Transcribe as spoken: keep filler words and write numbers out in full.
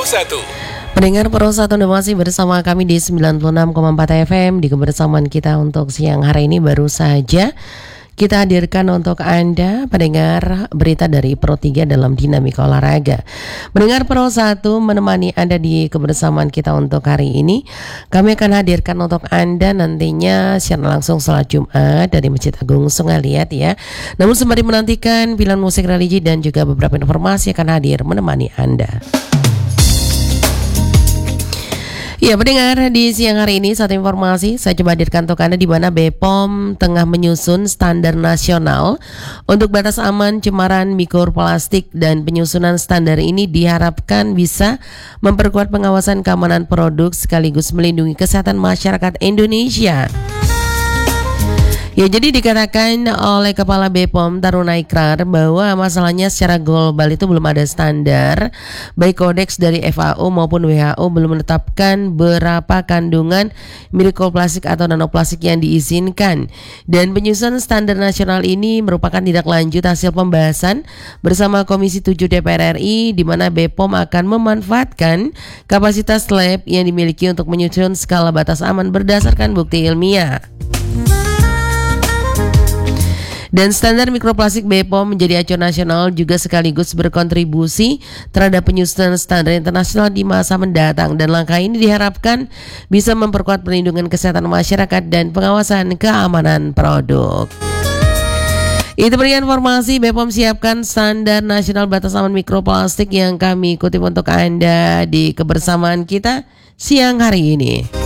satu. Pendengar Pro satu masih bersama kami di sembilan puluh enam koma empat F M. Di kebersamaan kita untuk siang hari ini baru saja kita hadirkan untuk Anda pendengar berita dari Pro tiga dalam dinamika olahraga. Pendengar Pro satu menemani Anda di kebersamaan kita untuk hari ini. Kami akan hadirkan untuk Anda nantinya siaran langsung salat Jumat dari Masjid Agung Sungai Liat ya. Namun sembari menantikan pilihan musik religi dan juga beberapa informasi akan hadir menemani Anda. Ya pendengar, di siang hari ini satu informasi saya coba hadirkan untuk Anda di mana B P O M tengah menyusun standar nasional untuk batas aman cemaran mikroplastik, dan penyusunan standar ini diharapkan bisa memperkuat pengawasan keamanan produk sekaligus melindungi kesehatan masyarakat Indonesia. Ya, jadi dikatakan oleh Kepala B P O M Taruna Ikrar bahwa masalahnya secara global itu belum ada standar, baik kodeks dari F A O maupun W H O belum menetapkan berapa kandungan mikroplastik atau nanoplastik yang diizinkan. Dan penyusunan standar nasional ini merupakan tindak lanjut hasil pembahasan bersama Komisi tujuh D P R R I, di mana B P O M akan memanfaatkan kapasitas lab yang dimiliki untuk menyusun skala batas aman berdasarkan bukti ilmiah. Dan standar mikroplastik B P O M menjadi acuan nasional juga sekaligus berkontribusi terhadap penyusunan standar internasional di masa mendatang, dan langkah ini diharapkan bisa memperkuat perlindungan kesehatan masyarakat dan pengawasan keamanan produk. Itu beri informasi B P O M siapkan standar nasional batas aman mikroplastik yang kami kutip untuk Anda di kebersamaan kita siang hari ini.